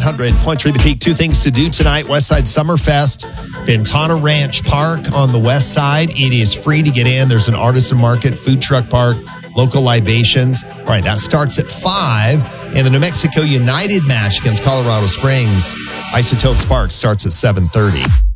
100.3 The Peak. Two things to do tonight. Westside Summerfest, Ventana Ranch Park on the west side. It is free to get in. There's an artisan market, food truck park, local libations. All right, that starts at 5. And the New Mexico United match against Colorado Springs, Isotope Sparks, starts at 7:30.